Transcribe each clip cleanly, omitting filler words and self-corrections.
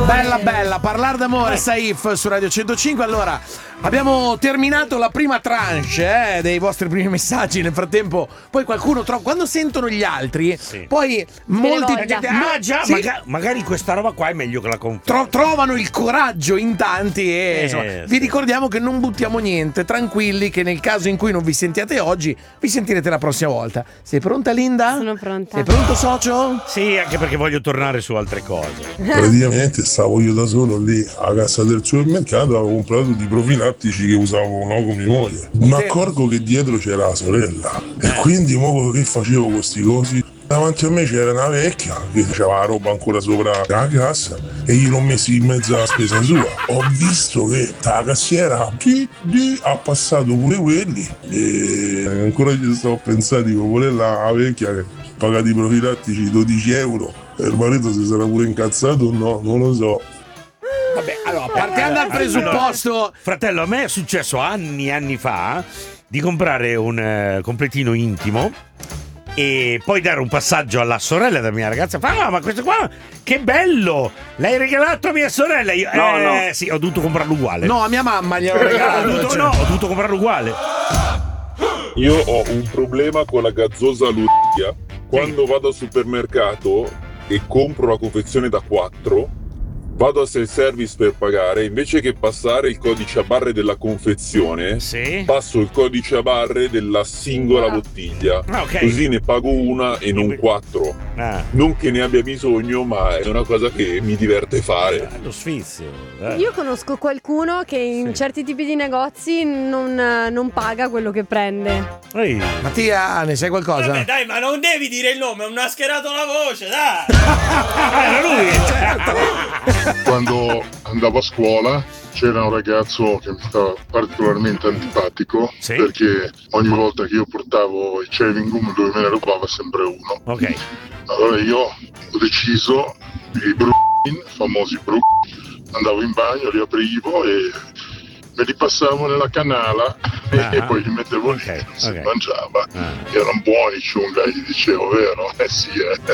Bella, parlare d'amore, Saif su Radio 105. Allora, abbiamo terminato la prima tranche dei vostri primi messaggi. Nel frattempo, poi qualcuno trova. Quando sentono gli altri, poi molti. Magari questa roba qua è meglio che la conferma. Trovano il coraggio in tanti e insomma, vi ricordiamo che non buttiamo niente. Tranquilli, che nel caso in cui non vi sentiate oggi, vi sentirete la prossima volta. Sei pronta, Linda? Sono pronta. Sei pronto, socio? Sì, anche perché voglio tornare su altre cose. Praticamente stavo io da solo lì alla cassa del supermercato, avevo comprato dei profilattici che usavo con mia moglie. Mi accorgo che dietro c'era la sorella e quindi mo che facevo con questi cosi? Davanti a me c'era una vecchia che aveva la roba ancora sopra la cassa e io l'ho messi in mezzo alla spesa sua. Ho visto che la cassiera ha passato pure quelli e ancora gli sto pensando, dico, quella è la vecchia che paga i profilattici 12 euro e il marito si sarà pure incazzato o no, non lo so. Vabbè, allora, partiamo dal presupposto. Fratello, a me è successo anni fa di comprare un completino intimo e poi dare un passaggio alla sorella della mia ragazza. Fa, ma questo qua, che bello! L'hai regalato a mia sorella? Io, no. Sì, ho dovuto comprarlo uguale. No, a mia mamma gliel'ho regalato. Ho dovuto comprarlo uguale. Io ho un problema con la gazzosa Lucia. Quando vado al supermercato e compro la confezione da 4, vado a self-service per pagare, invece che passare il codice a barre della confezione, passo il codice a barre della singola bottiglia. Così ne pago una e non 4. Non che ne abbia bisogno, ma è una cosa che mi diverte fare. Lo sfizio. Io conosco qualcuno che in certi tipi di negozi non paga quello che prende. Ehi. Mattia, ne sai qualcosa? Vabbè, dai, ma non devi dire il nome, ho mascherato la voce, dai! Era lui, certo! Quando andavo a scuola c'era un ragazzo che mi stava particolarmente antipatico, perché ogni volta che io portavo il chewing gum dove me ne rubava sempre uno. Ok. Allora io ho deciso i famosi andavo in bagno, li aprivo e me li passavo nella canala e poi li mettevo lì, si mangiava. Erano buoni, ciunga, gli dicevo, vero? Sì.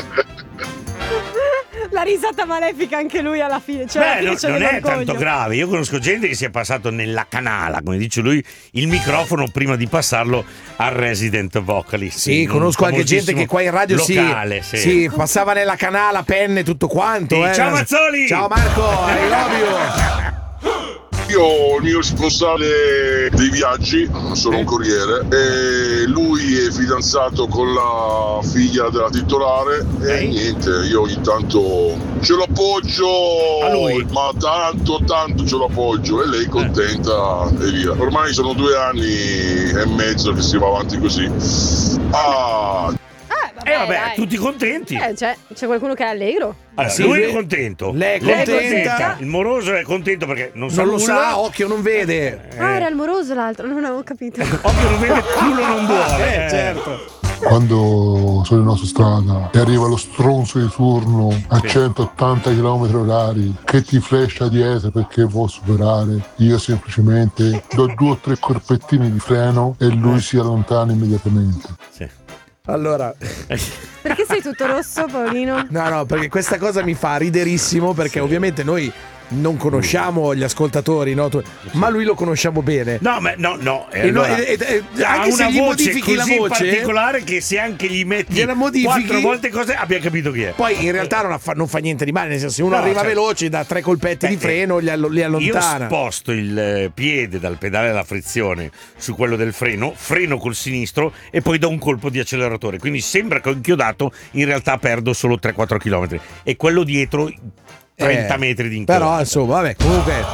La risata malefica anche lui alla fine. Cioè, non è tanto grave. Io conosco gente che si è passato nella canala, come dice lui, il microfono prima di passarlo al resident vocalist. Sì, conosco anche gente che qua in radio locale, si passava nella canala, penne, tutto quanto. Ciao Mazzoli! Ciao Marco, I love you! Io ho il mio responsabile dei viaggi, sono un corriere, e lui è fidanzato con la figlia della titolare e niente, io ogni tanto ce lo appoggio a lui, ma tanto ce lo appoggio e lei contenta e via. Ormai sono 2 anni e mezzo che si va avanti così. Vabbè, tutti contenti. C'è qualcuno che è allegro. Allora, lui è contento. Lei è contenta. Il moroso è contento perché non lo sa, occhio non vede. Era il moroso l'altro, non avevo capito. Occhio non vede, culo non vuole. Certo. Quando sono in autostrada e arriva lo stronzo di turno a 180 km/h che ti flasha dietro perché vuoi superare, io semplicemente do 2 o 3 colpettini di freno e lui si allontana immediatamente. Allora, perché sei tutto rosso, Paolino? No, perché questa cosa mi fa riderissimo perché ovviamente noi non conosciamo gli ascoltatori, no? Ma lui lo conosciamo bene. No. Allora, anche se gli modifichi la voce particolare che se anche gli metti 4 volte cose abbia capito chi è. Poi in realtà non fa niente di male, nel senso, se uno arriva veloce da 3 colpetti di freno li allontana. Io sposto il piede dal pedale alla frizione su quello del freno col sinistro e poi do un colpo di acceleratore, quindi sembra che ho inchiodato, in realtà perdo solo 3-4 km e quello dietro 30 metri di inchiodato. Però insomma, vabbè, comunque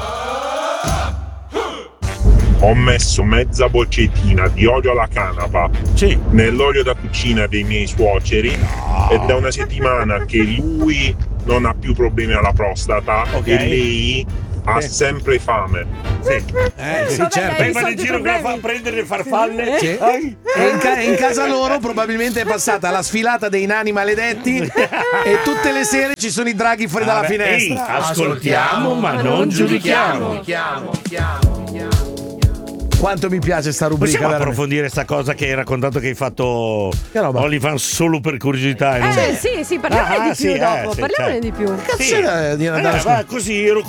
Ho messo mezza boccettina di olio alla canapa nell'olio da cucina dei miei suoceri e da una settimana che lui non ha più problemi alla prostata e lei ha sempre fame. Certo. Va in giro a prendere le farfalle. E in casa loro probabilmente è passata la sfilata dei nani maledetti e tutte le sere ci sono i draghi fuori dalla finestra. Ascoltiamo ma non giudichiamo. Quanto mi piace sta rubrica. Possiamo veramente. approfondire sta cosa che hai raccontato che hai fatto Che roba? OnlyFans solo per curiosità? Sì, parliamone di più dopo. sì, Parliamone certo. di più. Cazzo, di andare a va, così ero